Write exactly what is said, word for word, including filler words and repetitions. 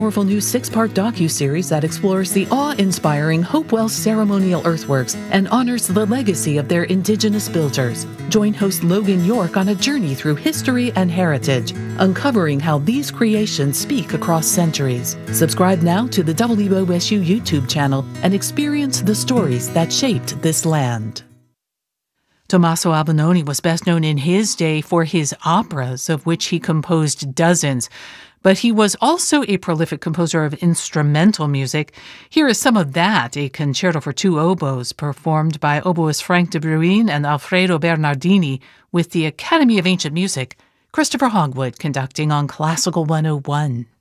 Powerful new six-part docu-series that explores the awe-inspiring Hopewell Ceremonial Earthworks and honors the legacy of their indigenous builders. Join host Logan York on a journey through history and heritage, uncovering how these creations speak across centuries. Subscribe now to the W O S U YouTube channel and experience the stories that shaped this land. Tommaso Albinoni was best known in his day for his operas, of which he composed dozens. But he was also a prolific composer of instrumental music. Here is some of that, a concerto for two oboes performed by oboist Frank de Bruyn and Alfredo Bernardini with the Academy of Ancient Music, Christopher Hogwood conducting on Classical one oh one.